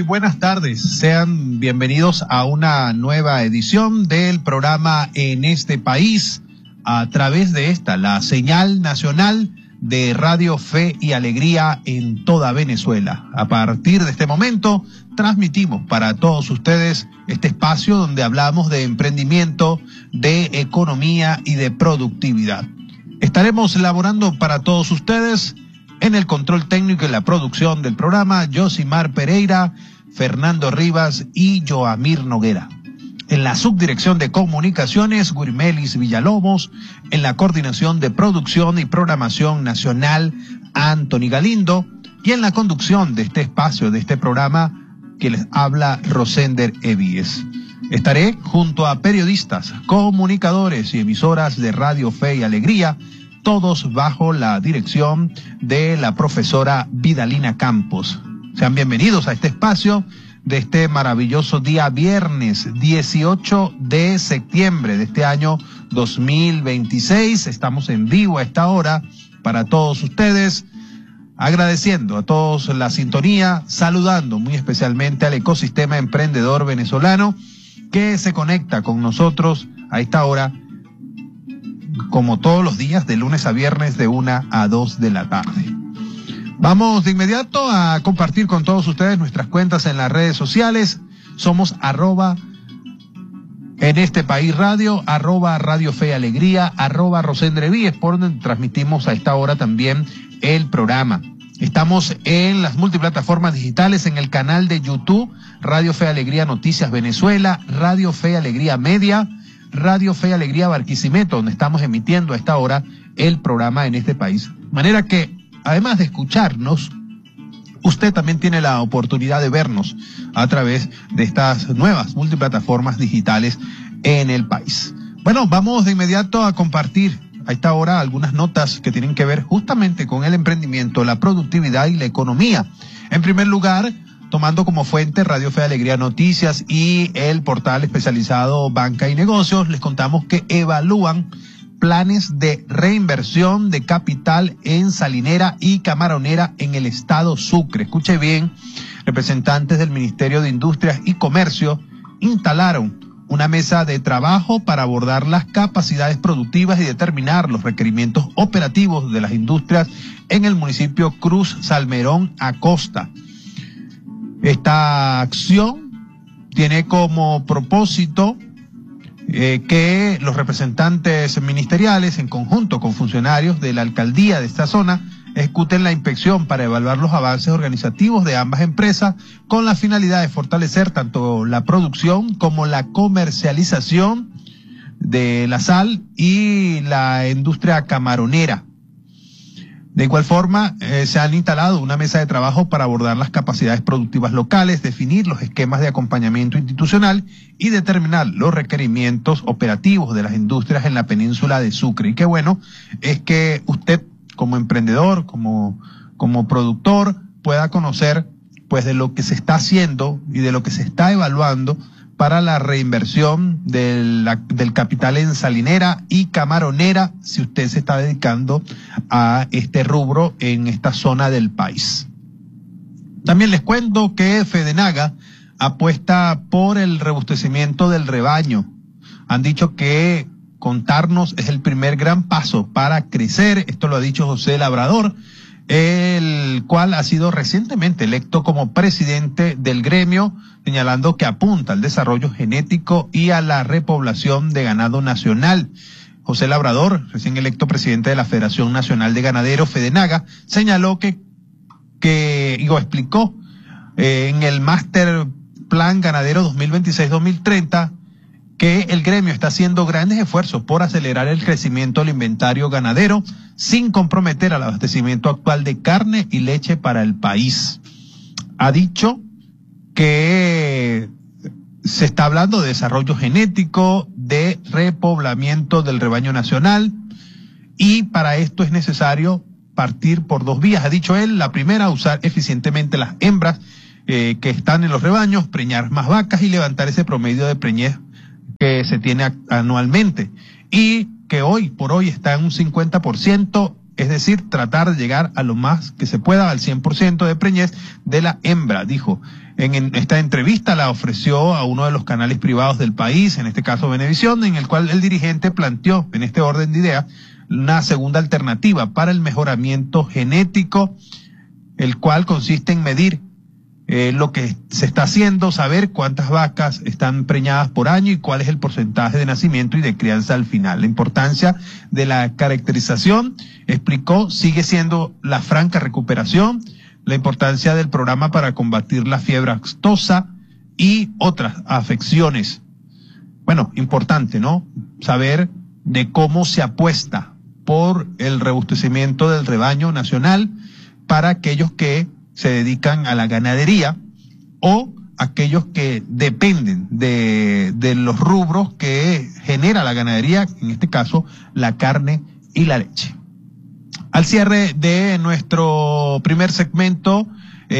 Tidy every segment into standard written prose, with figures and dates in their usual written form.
buenas tardes. Sean bienvenidos a una nueva edición del programa En este País, a través de la señal nacional de Radio Fe y Alegría en toda Venezuela. A partir de este momento, transmitimos para todos ustedes este espacio donde hablamos de emprendimiento, de economía y de productividad. Estaremos elaborando para todos ustedes en el control técnico y la producción del programa, Yosimar Pereira, Fernando Rivas y Joamir Noguera. En la subdirección de comunicaciones, Guirmelis Villalobos. En la coordinación de producción y programación nacional, Anthony Galindo. Y en la conducción de este espacio, de este programa, que les habla Rosender Evíes. Estaré junto a periodistas, comunicadores y emisoras de Radio Fe y Alegría, todos bajo la dirección de la profesora Vidalina Campos. Sean bienvenidos a este espacio de este maravilloso día viernes 18 de septiembre de este año 2026. Estamos en vivo a esta hora para todos ustedes, agradeciendo a todos la sintonía, saludando muy especialmente al ecosistema emprendedor venezolano que se conecta con nosotros a esta hora, como todos los días, de lunes a viernes de 1 a 2 de la tarde. Vamos de inmediato a compartir con todos ustedes nuestras cuentas en las redes sociales. Somos @En este País Radio, @Radio Fe y Alegría, @Rosendre Evíes, por donde transmitimos a esta hora también el programa. Estamos en las multiplataformas digitales, en el canal de YouTube, Radio Fe y Alegría Noticias Venezuela, Radio Fe y Alegría Media, Radio Fe y Alegría Barquisimeto, donde estamos emitiendo a esta hora el programa En este País. De manera que, además de escucharnos, usted también tiene la oportunidad de vernos a través de estas nuevas multiplataformas digitales en el país. Bueno, vamos de inmediato a compartir a esta hora algunas notas que tienen que ver justamente con el emprendimiento, la productividad y la economía. En primer lugar, tomando como fuente Radio Fe y Alegría Noticias y el portal especializado Banca y Negocios, les contamos que evalúan planes de reinversión de capital en salinera y camaronera en el estado Sucre. Escuche bien, representantes del Ministerio de Industrias y Comercio instalaron una mesa de trabajo para abordar las capacidades productivas y determinar los requerimientos operativos de las industrias en el municipio Cruz Salmerón Acosta. Esta acción tiene como propósito que los representantes ministeriales, en conjunto con funcionarios de la alcaldía de esta zona, ejecuten la inspección para evaluar los avances organizativos de ambas empresas con la finalidad de fortalecer tanto la producción como la comercialización de la sal y la industria camaronera. De igual forma, se han instalado una mesa de trabajo para abordar las capacidades productivas locales, definir los esquemas de acompañamiento institucional y determinar los requerimientos operativos de las industrias en la península de Sucre. Y qué bueno es que usted, como emprendedor, como productor, pueda conocer pues de lo que se está haciendo y de lo que se está evaluando para la reinversión del capital en salinera y camaronera, si usted se está dedicando a este rubro en esta zona del país. También les cuento que Fedenaga apuesta por el robustecimiento del rebaño. Han dicho que contarnos es el primer gran paso para crecer. Esto lo ha dicho José Labrador, el cual ha sido recientemente electo como presidente del gremio, señalando que apunta al desarrollo genético y a la repoblación de ganado nacional. José Labrador, recién electo presidente de la Federación Nacional de Ganaderos, Fedenaga, señaló explicó en el Master Plan Ganadero 2026-2030 que el gremio está haciendo grandes esfuerzos por acelerar el crecimiento del inventario ganadero sin comprometer al abastecimiento actual de carne y leche para el país. Ha dicho que se está hablando de desarrollo genético, de repoblamiento del rebaño nacional, y para esto es necesario partir por dos vías. Ha dicho él, la primera, usar eficientemente las hembras que están en los rebaños, preñar más vacas y levantar ese promedio de preñez que se tiene anualmente y que hoy por hoy está en un 50% es decir, tratar de llegar a lo más que se pueda al 100% de preñez de la hembra, dijo. En esta entrevista la ofreció a uno de los canales privados del país, en este caso Venevisión, en el cual el dirigente planteó, en este orden de ideas, una segunda alternativa para el mejoramiento genético, el cual consiste en medir lo que se está haciendo, saber cuántas vacas están preñadas por año y cuál es el porcentaje de nacimiento y de crianza al final. La importancia de la caracterización, explicó, sigue siendo la franca recuperación, la importancia del programa para combatir la fiebre aftosa y otras afecciones. Bueno, importante, ¿no? Saber de cómo se apuesta por el robustecimiento del rebaño nacional para aquellos que se dedican a la ganadería o aquellos que dependen de los rubros que genera la ganadería, en este caso la carne y la leche. Al cierre de nuestro primer segmento,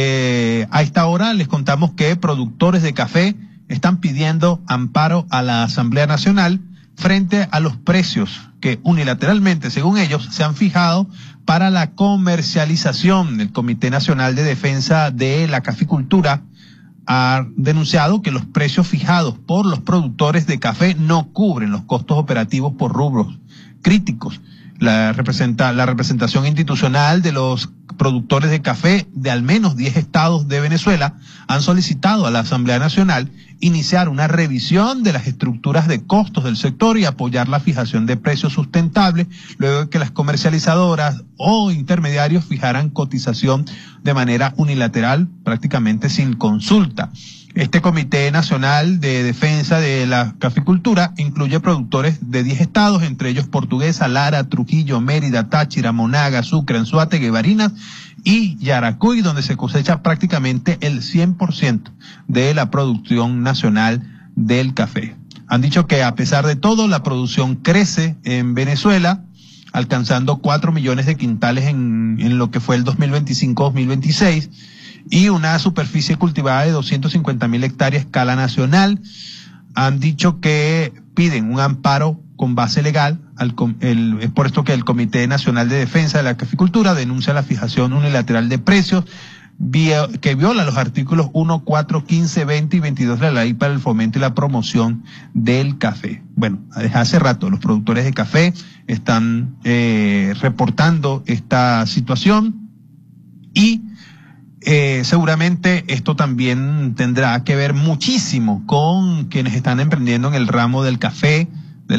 a esta hora les contamos que productores de café están pidiendo amparo a la Asamblea Nacional frente a los precios que unilateralmente, según ellos, se han fijado para la comercialización. El Comité Nacional de Defensa de la Caficultura ha denunciado que los precios fijados por los productores de café no cubren los costos operativos por rubros críticos. La representación institucional de los productores de café de al menos 10 estados de Venezuela han solicitado a la Asamblea Nacional iniciar una revisión de las estructuras de costos del sector y apoyar la fijación de precios sustentables, luego de que las comercializadoras o intermediarios fijaran cotización de manera unilateral, prácticamente sin consulta. Este Comité Nacional de Defensa de la Caficultura incluye productores de 10 estados, entre ellos Portuguesa, Lara, Trujillo, Mérida, Táchira, Monaga, Sucre, Anzoátegui, Barinas y Yaracuy, donde se cosecha prácticamente el 100% de la producción nacional del café. Han dicho que a pesar de todo, la producción crece en Venezuela, alcanzando 4 millones de quintales en lo que fue el 2025-2026, y una superficie cultivada de 250.000 hectáreas a escala nacional. Han dicho que piden un amparo con base legal, es por esto que el Comité Nacional de Defensa de la Caficultura denuncia la fijación unilateral de precios que viola los artículos 1, 4, 15, 20 y 22 de la Ley para el Fomento y la Promoción del Café. Bueno, desde hace rato los productores de café están reportando esta situación y seguramente esto también tendrá que ver muchísimo con quienes están emprendiendo en el ramo del café,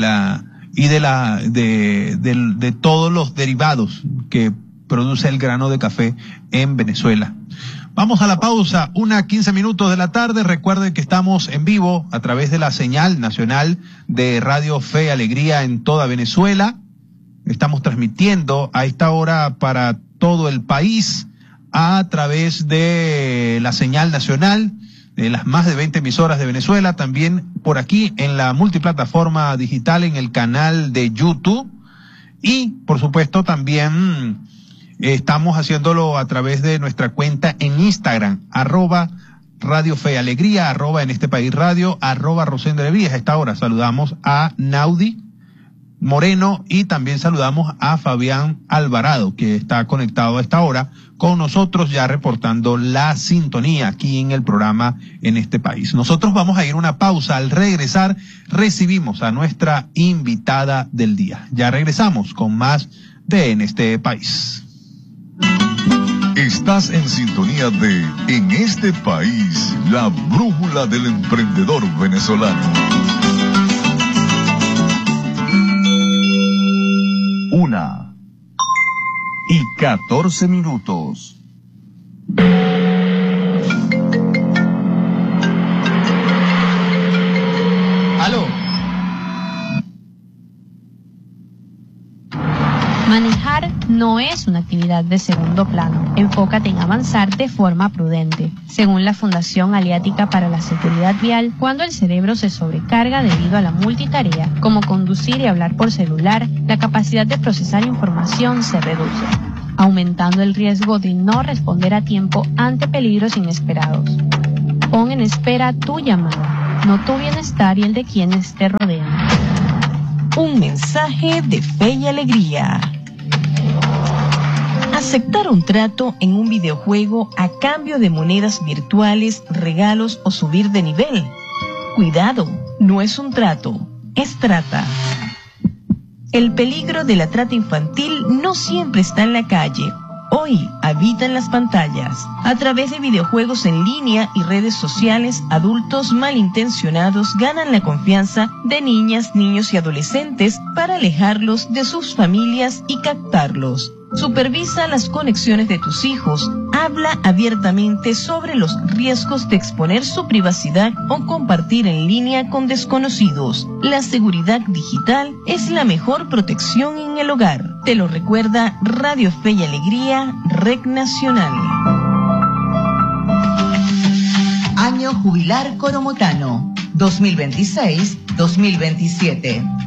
de todos los derivados que produce el grano de café en Venezuela. Vamos a la pausa, 1:15 de la tarde. Recuerden que estamos en vivo a través de la señal nacional de Radio Fe y Alegría en toda Venezuela. Estamos transmitiendo a esta hora para todo el país a través de la señal nacional de las más de 20 emisoras de Venezuela, también por aquí en la multiplataforma digital en el canal de YouTube y por supuesto también estamos haciéndolo a través de nuestra cuenta en Instagram, @Radio Fe y Alegría, @En Este País Radio, @Rosendo de Vías. A esta hora saludamos a Naudi Moreno y también saludamos a Fabián Alvarado, que está conectado a esta hora con nosotros ya reportando la sintonía aquí en el programa En Este País. Nosotros vamos a ir a una pausa. Al regresar recibimos a nuestra invitada del día. Ya regresamos con más de En Este País. Estás en sintonía de En Este País, la brújula del emprendedor venezolano. 1:14. ¿Aló? Manejar no es una actividad de segundo plano. Enfócate en avanzar de forma prudente. Según la Fundación Aliática para la Seguridad Vial, cuando el cerebro se sobrecarga debido a la multitarea, como conducir y hablar por celular, la capacidad de procesar información se reduce, aumentando el riesgo de no responder a tiempo ante peligros inesperados. Pon en espera tu llamada, no tu bienestar y el de quienes te rodean. Un mensaje de Fe y Alegría. Aceptar un trato en un videojuego a cambio de monedas virtuales, regalos o subir de nivel. Cuidado, no es un trato, es trata. El peligro de la trata infantil no siempre está en la calle. Hoy habita en las pantallas. A través de videojuegos en línea y redes sociales, adultos malintencionados ganan la confianza de niñas, niños y adolescentes para alejarlos de sus familias y captarlos. Supervisa las conexiones de tus hijos. Habla abiertamente sobre los riesgos de exponer su privacidad o compartir en línea con desconocidos. La seguridad digital es la mejor protección en el hogar. Te lo recuerda Radio Fe y Alegría, Red Nacional. Año Jubilar Coromotano, 2026-2027.